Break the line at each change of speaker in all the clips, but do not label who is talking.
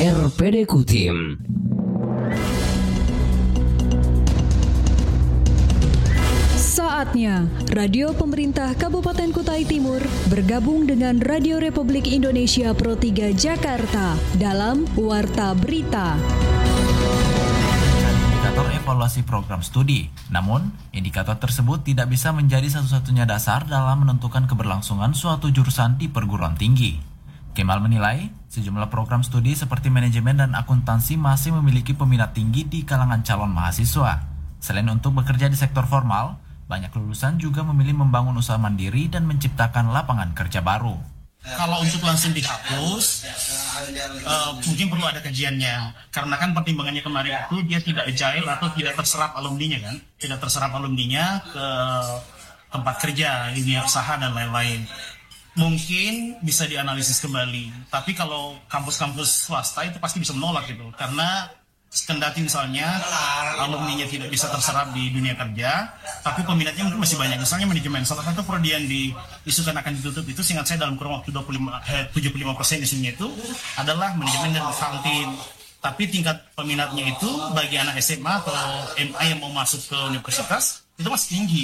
RPD Kutim.
Saatnya Radio Pemerintah Kabupaten Kutai Timur bergabung dengan Radio Republik Indonesia Pro 3 Jakarta dalam Warta Berita.
Indikator evaluasi program studi. Namun, indikator tersebut tidak bisa menjadi satu-satunya dasar dalam menentukan keberlangsungan suatu jurusan di perguruan tinggi. Kemal menilai, sejumlah program studi seperti manajemen dan akuntansi masih memiliki peminat tinggi di kalangan calon mahasiswa. Selain untuk bekerja di sektor formal, banyak lulusan juga memilih membangun usaha mandiri dan menciptakan lapangan kerja baru.
Kalau untuk langsung dihapus, mungkin perlu ada kajiannya. Karena kan pertimbangannya kemarin itu dia tidak agile atau tidak terserap alumninya kan. Tidak terserap alumninya ke tempat kerja, dunia usaha dan lain-lain. Mungkin bisa dianalisis kembali. Tapi kalau kampus-kampus swasta itu pasti bisa menolak gitu. Karena kendati misalnya alumninya tidak bisa terserap di dunia kerja, tapi peminatnya mungkin masih banyak. Misalnya manajemen, salah satu prodi yang diisukan akan ditutup itu, seingat saya dalam kurun waktu 75% isunya itu adalah manajemen dan accounting. Tapi tingkat peminatnya itu bagi anak SMA atau MA yang mau masuk ke universitas itu masih tinggi.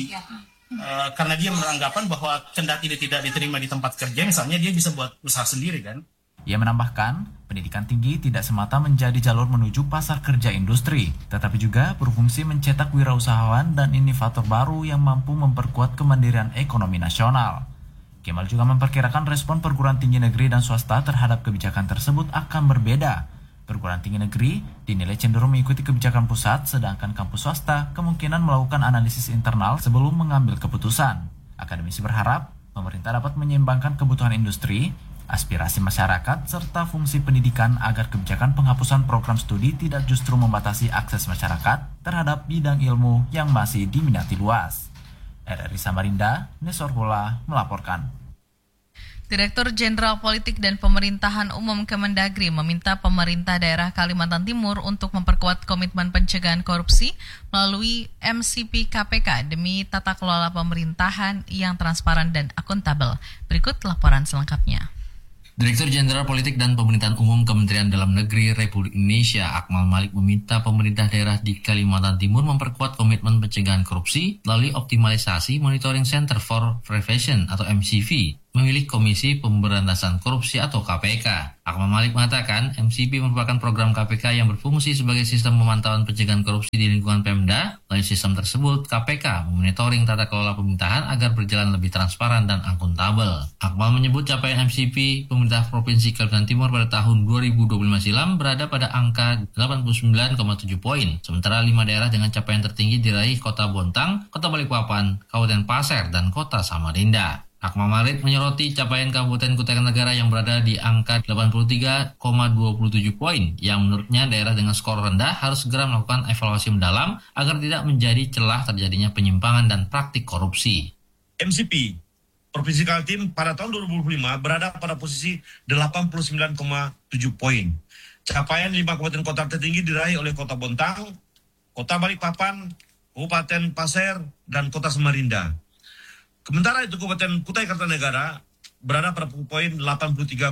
Karena dia beranggapan bahwa kendati dia tidak diterima di tempat kerja, misalnya dia bisa buat usaha sendiri kan.
Ia menambahkan, pendidikan tinggi tidak semata menjadi jalur menuju pasar kerja industri, tetapi juga berfungsi mencetak wirausahawan dan inovator baru yang mampu memperkuat kemandirian ekonomi nasional. Kemal juga memperkirakan respon perguruan tinggi negeri dan swasta terhadap kebijakan tersebut akan berbeda. Perguruan tinggi negeri dinilai cenderung mengikuti kebijakan pusat, sedangkan kampus swasta kemungkinan melakukan analisis internal sebelum mengambil keputusan. Akademisi berharap pemerintah dapat menyeimbangkan kebutuhan industri, aspirasi masyarakat, serta fungsi pendidikan agar kebijakan penghapusan program studi tidak justru membatasi akses masyarakat terhadap bidang ilmu yang masih diminati luas. RRI Samarinda, Nesor Bola melaporkan.
Direktur Jenderal Politik dan Pemerintahan Umum Kemendagri meminta pemerintah daerah Kalimantan Timur untuk memperkuat komitmen pencegahan korupsi melalui MCP KPK demi tata kelola pemerintahan yang transparan dan akuntabel. Berikut laporan selengkapnya.
Direktur Jenderal Politik dan Pemerintahan Umum Kementerian Dalam Negeri Republik Indonesia, Akmal Malik, meminta pemerintah daerah di Kalimantan Timur memperkuat komitmen pencegahan korupsi melalui optimalisasi Monitoring Center for Prevention atau MCV, memilih Komisi Pemberantasan Korupsi atau KPK. Akmal Malik mengatakan, MCP merupakan program KPK yang berfungsi sebagai sistem pemantauan pencegahan korupsi di lingkungan Pemda. Melalui sistem tersebut, KPK memonitoring tata kelola pemerintahan agar berjalan lebih transparan dan akuntabel. Akmal menyebut capaian MCP pemerintah Provinsi Kalimantan Timur pada tahun 2025 silam berada pada angka 89,7 poin. Sementara 5 daerah dengan capaian tertinggi diraih Kota Bontang, Kota Balikpapan, Kabupaten Pasir, dan Kota Samarinda. Akmal Malik menyoroti capaian Kabupaten Kutai Kartanegara yang berada di angka 83,27 poin, yang menurutnya daerah dengan skor rendah harus segera melakukan evaluasi mendalam agar tidak menjadi celah terjadinya penyimpangan dan praktik korupsi.
MCP Provinsi Kaltim pada tahun 2025 berada pada posisi 89,7 poin. Capaian 5 kabupaten kota tertinggi diraih oleh Kota Bontang, Kota Balikpapan, Kabupaten Pasir, dan Kota Samarinda. Sementara itu Kabupaten Kutai Kartanegara berada pada poin 83,27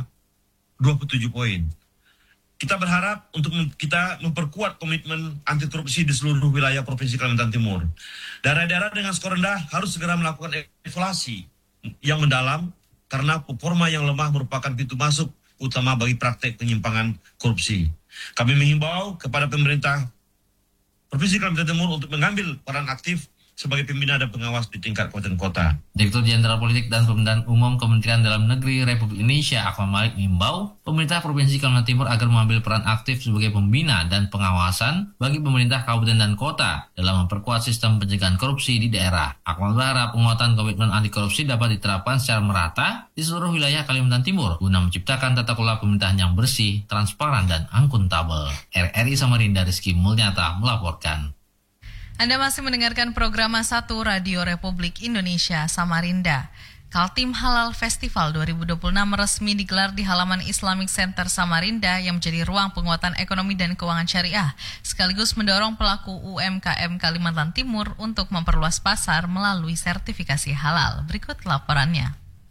poin. Kita berharap untuk kita memperkuat komitmen anti korupsi di seluruh wilayah Provinsi Kalimantan Timur. Daerah-daerah dengan skor rendah harus segera melakukan evaluasi yang mendalam karena performa yang lemah merupakan pintu masuk utama bagi praktek penyimpangan korupsi. Kami menghimbau kepada pemerintah Provinsi Kalimantan Timur untuk mengambil peran aktif sebagai pembina dan pengawas di tingkat kabupaten kota.
Direktur Jenderal Politik dan Pemerintahan Umum Kementerian Dalam Negeri Republik Indonesia, Akmal Malik, mengimbau pemerintah Provinsi Kalimantan Timur agar mengambil peran aktif sebagai pembina dan pengawasan bagi pemerintah kabupaten dan kota dalam memperkuat sistem pencegahan korupsi di daerah. Akmal berharap penguatan komitmen anti korupsi dapat diterapkan secara merata di seluruh wilayah Kalimantan Timur guna menciptakan tata kelola pemerintahan yang bersih, transparan, dan akuntabel. RRI Samarinda, Rizky Mulnyata melaporkan.
Anda masih mendengarkan program 1 Radio Republik Indonesia Samarinda. Kaltim Halal Festival 2026 resmi digelar di halaman Islamic Center Samarinda yang menjadi ruang penguatan ekonomi dan keuangan syariah, sekaligus mendorong pelaku UMKM Kalimantan Timur untuk memperluas pasar melalui sertifikasi halal. Berikut laporannya.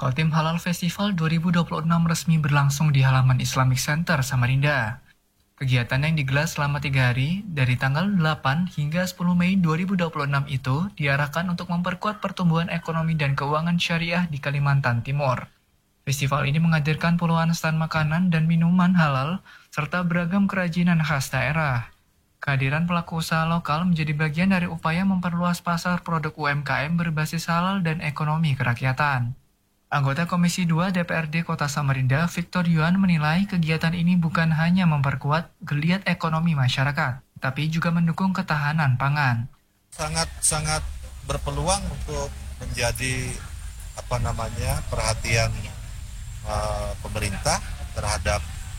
Kaltim Halal Festival 2026 resmi berlangsung di halaman Islamic Center Samarinda. Kegiatan yang digelar selama 3 hari dari tanggal 8 hingga 10 Mei 2026 itu diarahkan untuk memperkuat pertumbuhan ekonomi dan keuangan syariah di Kalimantan Timur. Festival ini menghadirkan puluhan stand makanan dan minuman halal serta beragam kerajinan khas daerah. Kehadiran pelaku usaha lokal menjadi bagian dari upaya memperluas pasar produk UMKM berbasis halal dan ekonomi kerakyatan. Anggota Komisi 2 DPRD Kota Samarinda, Victor Yuan, menilai kegiatan ini bukan hanya memperkuat geliat ekonomi masyarakat, tapi juga mendukung ketahanan pangan.
Sangat berpeluang untuk menjadi perhatian pemerintah terhadap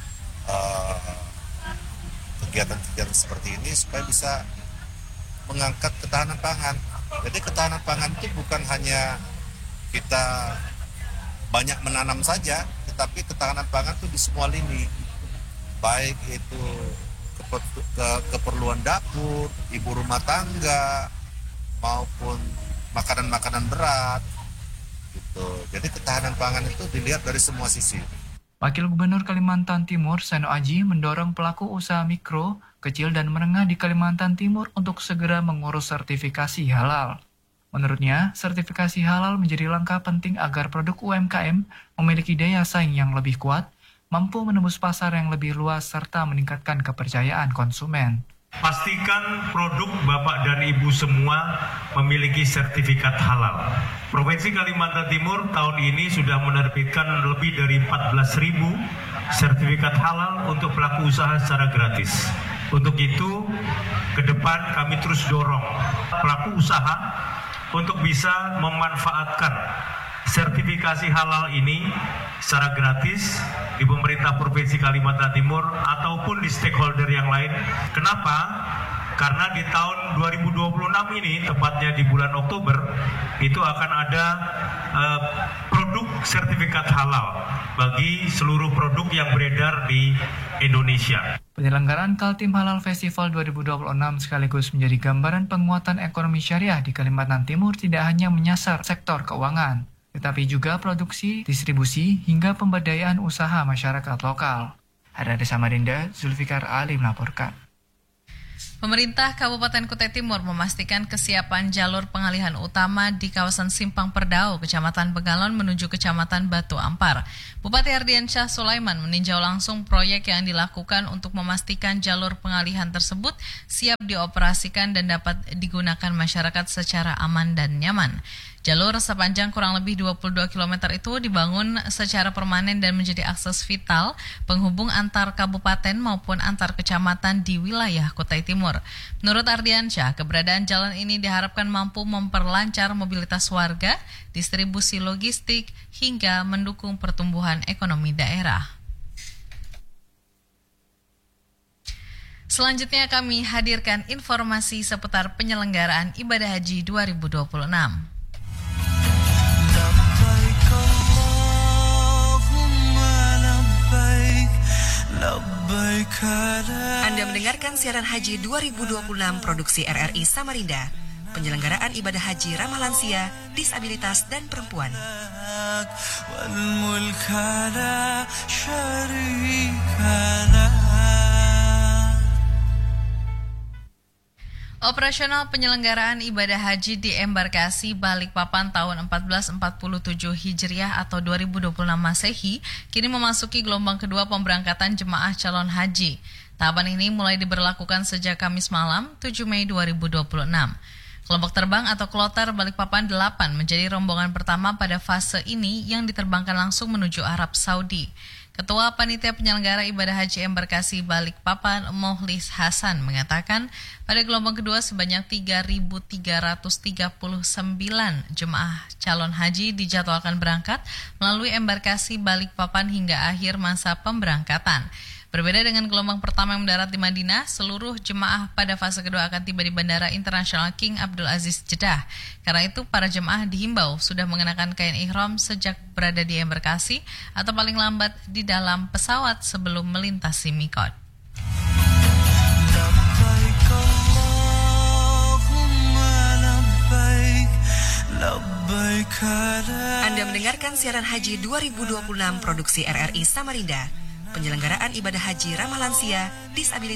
kegiatan-kegiatan seperti ini supaya bisa mengangkat ketahanan pangan. Jadi ketahanan pangan itu bukan hanya kita banyak menanam saja, tetapi ketahanan pangan itu di semua lini, baik itu keperluan dapur, ibu rumah tangga, maupun makanan-makanan berat, gitu. Jadi ketahanan pangan itu dilihat dari semua sisi.
Wakil Gubernur Kalimantan Timur, Seno Aji, mendorong pelaku usaha mikro, kecil, dan menengah di Kalimantan Timur untuk segera mengurus sertifikasi halal. Menurutnya, sertifikasi halal menjadi langkah penting agar produk UMKM memiliki daya saing yang lebih kuat, mampu menembus pasar yang lebih luas, serta meningkatkan kepercayaan konsumen.
Pastikan produk Bapak dan Ibu semua memiliki sertifikat halal. Provinsi Kalimantan Timur tahun ini sudah menerbitkan lebih dari 14.000 sertifikat halal untuk pelaku usaha secara gratis. Untuk itu, ke depan kami terus dorong pelaku usaha untuk bisa memanfaatkan sertifikasi halal ini secara gratis di pemerintah Provinsi Kalimantan Timur ataupun di stakeholder yang lain. Kenapa? Karena di tahun 2026 ini, tepatnya di bulan Oktober, itu akan ada produk sertifikat halal bagi seluruh produk yang beredar di Indonesia.
Penyelenggaraan Kaltim Halal Festival 2026 sekaligus menjadi gambaran penguatan ekonomi syariah di Kalimantan Timur tidak hanya menyasar sektor keuangan, tetapi juga produksi, distribusi, hingga pemberdayaan usaha masyarakat lokal. Dari Samarinda, Zulfikar Ali melaporkan.
Pemerintah Kabupaten Kutai Timur memastikan kesiapan jalur pengalihan utama di kawasan Simpang Perdau, Kecamatan Begalon menuju Kecamatan Batu Ampar. Bupati Ardiansyah Sulaiman meninjau langsung proyek yang dilakukan untuk memastikan jalur pengalihan tersebut siap dioperasikan dan dapat digunakan masyarakat secara aman dan nyaman. Jalur sepanjang kurang lebih 22 km itu dibangun secara permanen dan menjadi akses vital penghubung antar kabupaten maupun antar kecamatan di wilayah Kutai Timur. Menurut Ardiansyah, keberadaan jalan ini diharapkan mampu memperlancar mobilitas warga, distribusi logistik, hingga mendukung pertumbuhan ekonomi daerah. Selanjutnya kami hadirkan informasi seputar penyelenggaraan ibadah haji 2026.
Anda mendengarkan siaran haji 2026 produksi RRI Samarinda. Penyelenggaraan ibadah haji ramah lansia, disabilitas, dan perempuan.
Operasional penyelenggaraan ibadah haji di embarkasi Balikpapan tahun 1447 Hijriah atau 2026 Masehi kini memasuki gelombang kedua pemberangkatan jemaah calon haji. Tahapan ini mulai diberlakukan sejak Kamis malam 7 Mei 2026. Kelompok terbang atau kloter Balikpapan 8 menjadi rombongan pertama pada fase ini yang diterbangkan langsung menuju Arab Saudi. Ketua Panitia Penyelenggara Ibadah Haji Embarkasi Balikpapan, Mohlis Hasan, mengatakan pada gelombang kedua sebanyak 3.339 jemaah calon haji dijadwalkan berangkat melalui embarkasi Balikpapan hingga akhir masa pemberangkatan. Berbeda dengan gelombang pertama yang mendarat di Madinah, seluruh jemaah pada fase kedua akan tiba di Bandara Internasional King Abdul Aziz Jeddah. Karena itu, para jemaah dihimbau sudah mengenakan kain ihram sejak berada di embarkasi atau paling lambat di dalam pesawat sebelum melintasi mikot.
Anda mendengarkan siaran haji 2026 produksi RRI Samarinda. Penyelenggaraan ibadah haji ramah lansia, disabilitas